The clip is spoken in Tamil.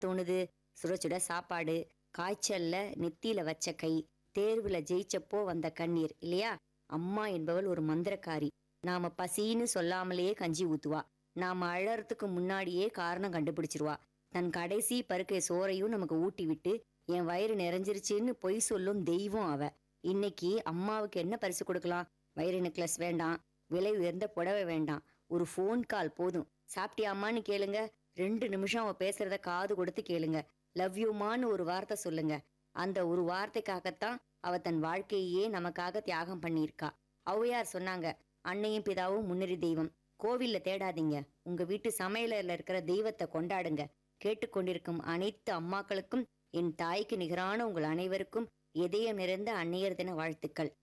தோணுது? சுட சுட சாப்பாடு, காய்ச்சல்ல நெத்தியில வச்ச கை, தேர்வுல ஜெயிச்சப்போ வந்த கண்ணீர் இல்லையா? அம்மா என்பவள் ஒரு மந்திரக்காரி. நாம பசின்னு சொல்லாமலேயே கஞ்சி ஊத்துவா. நாம அழறதுக்கு முன்னாடியே காரணம் கண்டுபிடிச்சிருவா. தன் கடைசி பருக்கை சோறையும் நமக்கு ஊட்டி விட்டு என் வயிறு நிறைஞ்சிருச்சுன்னு பொய் சொல்லும் தெய்வம் அவ. இன்னைக்கு அம்மாவுக்கு என்ன பரிசு கொடுக்கலாம்? வைர நெக்லஸ் வேண்டாம், விலை உயர்ந்த புடவை வேண்டாம், ஒரு ஃபோன் கால் போதும். சாப்பிட்டியாமான்னு கேளுங்க, 2 நிமிஷம் அவ பேசுறத காது கொடுத்து கேளுங்க. லவ் யூமான்னு ஒரு வார்த்தை சொல்லுங்க. அந்த ஒரு வார்த்தைக்காகத்தான் அவ தன் வாழ்க்கையே நமக்காக தியாகம் பண்ணியிருக்கா. ஔவையார் சொன்னாங்க, அன்னையும் பிதாவும் முன்னறி தெய்வம். கோவில்ல தேடாதீங்க, உங்க வீட்டு சமையலறையில இருக்கிற தெய்வத்தை கொண்டாடுங்க. கேட்டுக்கொண்டிருக்கும் அனைத்து அம்மாக்களுக்கும், என் தாய்க்கு நிகரான உங்கள் அனைவருக்கும் இதயம் நிறைந்த அன்னையர் தின வாழ்த்துக்கள்.